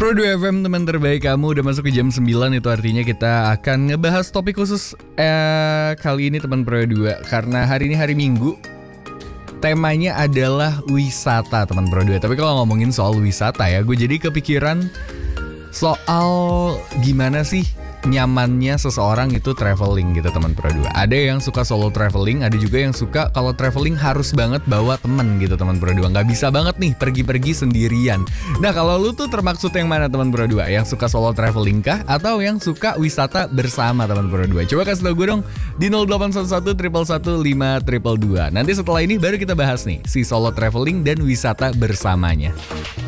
Pro 2 FM, teman terbaik kamu, udah masuk ke jam 9. Itu artinya kita akan ngebahas topik khusus kali ini teman Pro 2. Karena hari ini hari Minggu, temanya adalah wisata teman Pro 2. Tapi kalau ngomongin soal wisata ya, gue jadi kepikiran soal gimana sih nyamannya seseorang itu traveling gitu teman Pro 2. Ada yang suka solo traveling, ada juga yang suka kalau traveling harus banget bawa temen gitu teman Pro 2. Nggak bisa banget nih pergi-pergi sendirian. Nah kalau lu tuh termaksud yang mana teman Pro 2? Yang suka solo traveling kah? Atau yang suka wisata bersama teman Pro 2? Coba kasih tau gue dong di 0811 111 522. Nanti setelah ini baru kita bahas nih si solo traveling dan wisata bersamanya.